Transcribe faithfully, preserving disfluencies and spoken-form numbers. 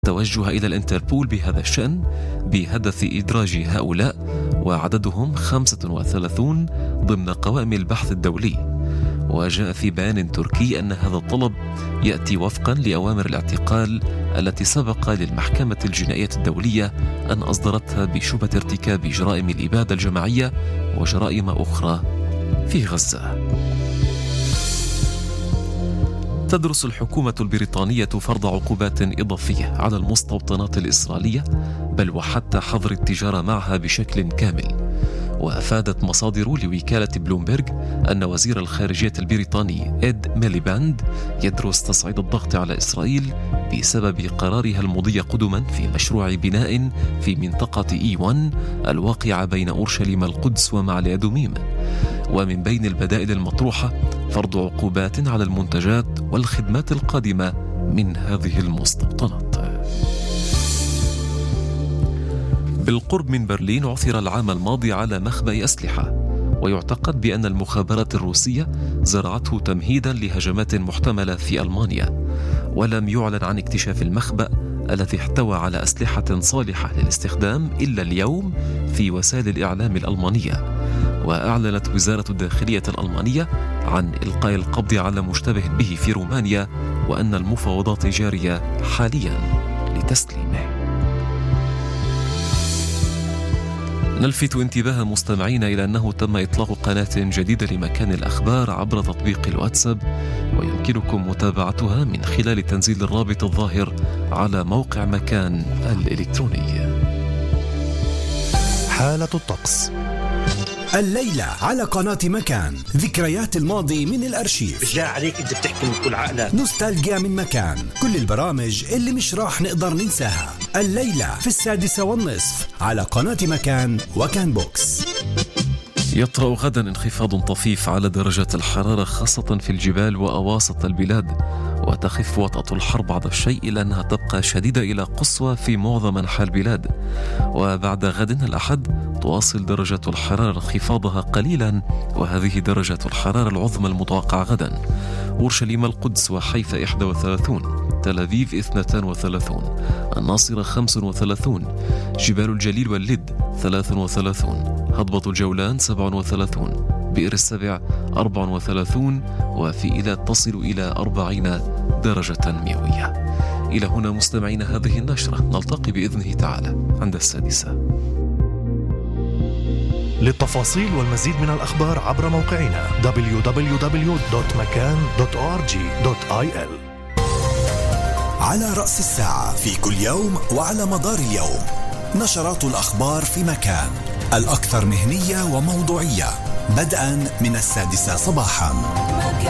توجه إلى الإنتربول بهذا الشأن بهدف إدراج هؤلاء وعددهم خمسة وثلاثين ضمن قوائم البحث الدولي. وجاء في بيان تركي أن هذا الطلب يأتي وفقا لأوامر الاعتقال التي سبق للمحكمة الجنائية الدولية أن أصدرتها بشبهة ارتكاب جرائم الإبادة الجماعية وجرائم أخرى في غزة. تدرس الحكومة البريطانية فرض عقوبات إضافية على المستوطنات الإسرائيلية بل وحتى حظر التجارة معها بشكل كامل. وأفادت مصادر لوكالة بلومبرغ أن وزير الخارجية البريطاني إد ميليباند يدرس تصعيد الضغط على إسرائيل بسبب قرارها المضي قدما في مشروع بناء في منطقة إي واحد الواقعة بين أورشليم القدس ومعلى أدوميم. ومن بين البدائل المطروحة فرض عقوبات على المنتجات والخدمات القادمة من هذه المستوطنات. بالقرب من برلين عثر العام الماضي على مخبأ أسلحة، ويعتقد بأن المخابرات الروسية زرعته تمهيدا لهجمات محتملة في ألمانيا. ولم يعلن عن اكتشاف المخبأ الذي احتوى على أسلحة صالحة للاستخدام إلا اليوم في وسائل الإعلام الألمانية. وأعلنت وزارة الداخلية الألمانية عن إلقاء القبض على مشتبه به في رومانيا، وأن المفاوضات جارية حاليا لتسليمه. نلفت انتباه مستمعين إلى أنه تم إطلاق قناة جديدة لمكان الأخبار عبر تطبيق الواتساب، ويمكنكم متابعتها من خلال تنزيل الرابط الظاهر على موقع مكان الإلكتروني. حالة الطقس الليلة على قناة مكان، ذكريات الماضي من الأرشيف. مش جاي عليك انت بتحكي من كل عقلك. نوستالجيا من مكان، كل البرامج اللي مش راح نقدر ننساها. الليلة في السادسة والنصف على قناة مكان وكان بوكس. يطرأ غدا انخفاض طفيف على درجات الحرارة خاصة في الجبال وأواسط البلاد، وتخف وطأة الحر بعض الشيء إلى أنها تبقى شديدة إلى قصوى في معظم أنحاء البلاد. وبعد غد الأحد تواصل درجة الحرارة انخفاضها قليلا، وهذه درجة الحرارة العظمى المتوقعة غدا: أورشليم القدس وحيفا واحد وثلاثين، تل أبيب اثنين وثلاثين، الناصرة خمسة وثلاثين، جبال الجليل واللد ثلاثة وثلاثين، هضبة الجولان سبعة وثلاثين، بئر السبع أربعة وثلاثين، وفي إيلات تصل إلى أربعين درجة مئوية. إلى هنا مستمعين هذه النشرة، نلتقي بإذنه تعالى عند السادسة. للتفاصيل والمزيد من الأخبار عبر موقعنا دبليو دبليو دبليو دوت مكان دوت أو آر جي دوت آي إل. على رأس الساعة في كل يوم وعلى مدار اليوم نشرات الأخبار في مكان، الأكثر مهنية وموضوعية، بدءا من السادسة صباحا.